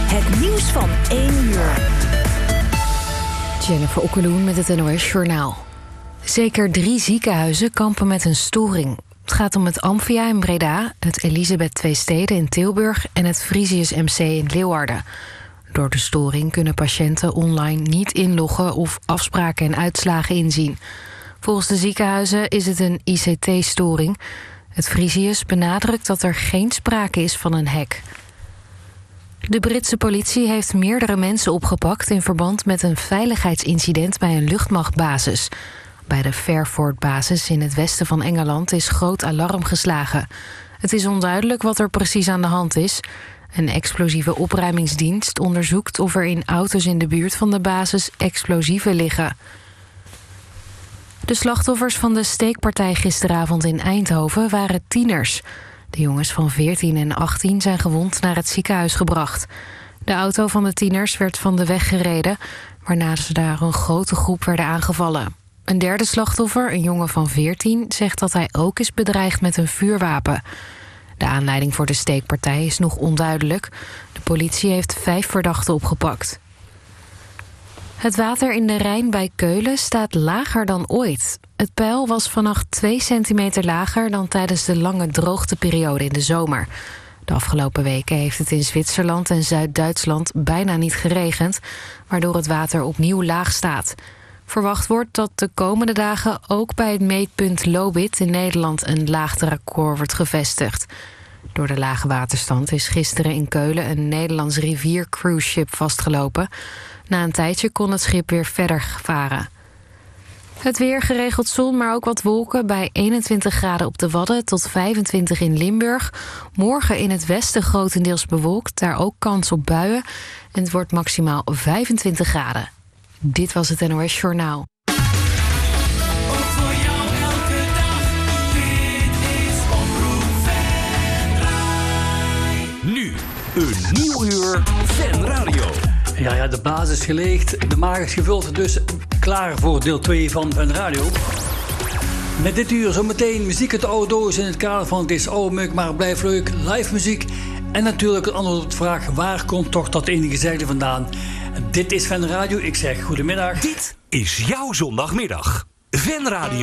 Het nieuws van 1 uur. Jennifer Okkeloen met het NOS Journaal. Zeker 3 ziekenhuizen kampen met een storing. Het gaat om het Amphia in Breda, het Elisabeth Tweesteden in Tilburg en het Frisius MC in Leeuwarden. Door de storing kunnen patiënten online niet inloggen of afspraken en uitslagen inzien. Volgens de ziekenhuizen is het een ICT-storing. Het Frisius benadrukt dat er geen sprake is van een hack. De Britse politie heeft meerdere mensen opgepakt in verband met een veiligheidsincident bij een luchtmachtbasis. Bij de Fairford-basis in het westen van Engeland is groot alarm geslagen. Het is onduidelijk wat er precies aan de hand is. Een explosieve opruimingsdienst onderzoekt of er in auto's in de buurt van de basis explosieven liggen. De slachtoffers van de steekpartij gisteravond in Eindhoven waren tieners. De jongens van 14 en 18 zijn gewond naar het ziekenhuis gebracht. De auto van de tieners werd van de weg gereden, waarna ze daar een grote groep werden aangevallen. Een derde slachtoffer, een jongen van 14, zegt dat hij ook is bedreigd met een vuurwapen. De aanleiding voor de steekpartij is nog onduidelijk. De politie heeft 5 verdachten opgepakt. Het water in de Rijn bij Keulen staat lager dan ooit. Het peil was vannacht 2 centimeter lager dan tijdens de lange droogteperiode in de zomer. De afgelopen weken heeft het in Zwitserland en Zuid-Duitsland bijna niet geregend, waardoor het water opnieuw laag staat. Verwacht wordt dat de komende dagen ook bij het meetpunt Lobith in Nederland een laagterecord wordt gevestigd. Door de lage waterstand is gisteren in Keulen een Nederlands riviercruiseschip vastgelopen. Na een tijdje kon het schip weer verder varen. Het weer, geregeld zon, maar ook wat wolken bij 21 graden op de Wadden tot 25 in Limburg. Morgen in het westen grotendeels bewolkt, daar ook kans op buien. En het wordt maximaal 25 graden. Dit was het NOS Journaal. Nu, een nieuw uur Fan Radio. Ja, de basis is gelegd, de maag is gevuld, dus klaar voor deel 2 van Fan Radio. Met dit uur zometeen muziek uit de oude doos in het kader van Het is oude meuk, maar blijft leuk, live muziek. En natuurlijk het antwoord op de vraag, waar komt toch dat enige zeilen vandaan? Dit is Fan Radio, ik zeg goedemiddag. Dit is jouw zondagmiddag. Fan Radio.